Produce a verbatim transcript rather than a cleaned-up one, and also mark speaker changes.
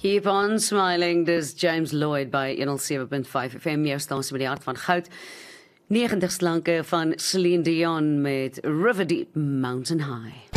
Speaker 1: Keep on smiling, dis James Lloyd by one oh seven point five F M, jou stasie met die hart van goud. negentig slanke van Celine Dion met River Deep Mountain High.